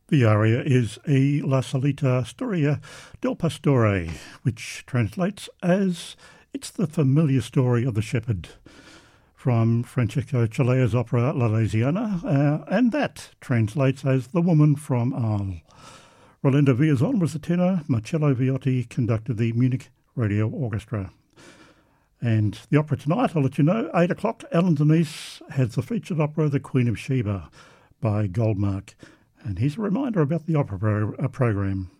The aria is E la solita storia del pastore, which translates as It's the familiar story of the shepherd, from Francesco Cilea's opera La Louisiana, and that translates as The Woman from Arles. Rolando Villazon was the tenor, Marcello Viotti conducted the Munich Radio Orchestra. And the opera tonight, I'll let you know, 8 o'clock, Ellen Denise has the featured opera The Queen of Sheba by Goldmark. And here's a reminder about the opera program.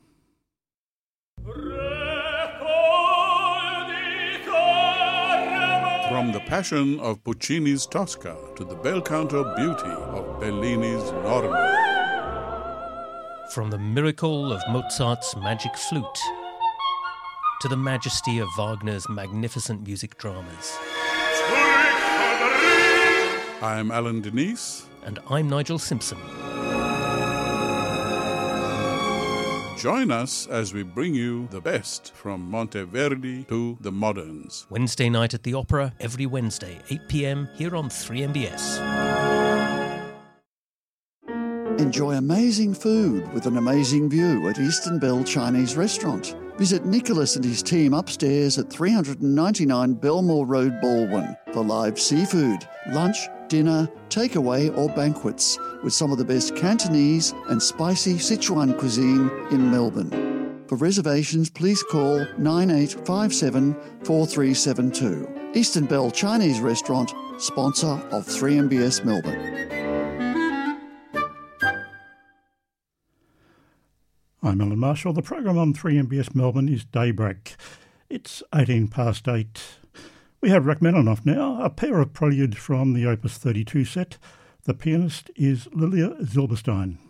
From the passion of Puccini's Tosca to the bel canto beauty of Bellini's Norma. From the miracle of Mozart's magic flute to the majesty of Wagner's magnificent music dramas. I'm Alan Denise. And I'm Nigel Simpson. Join us as we bring you the best from Monteverdi to the moderns. Wednesday night at the Opera, every Wednesday, 8 p.m, here on 3MBS. Enjoy amazing food with an amazing view at Eastern Bell Chinese Restaurant. Visit Nicholas and his team upstairs at 399 Belmore Road, Baldwin for live seafood, lunch, dinner, takeaway or banquets with some of the best Cantonese and spicy Sichuan cuisine in Melbourne. For reservations, please call 9857 4372. Eastern Bell Chinese Restaurant, sponsor of 3MBS Melbourne. I'm Alan Marshall. The program on 3MBS Melbourne is Daybreak. It's 18 past 8. We have Rachmaninoff now, a pair of prelude from the Opus 32 set. The pianist is Lilia Zilberstein.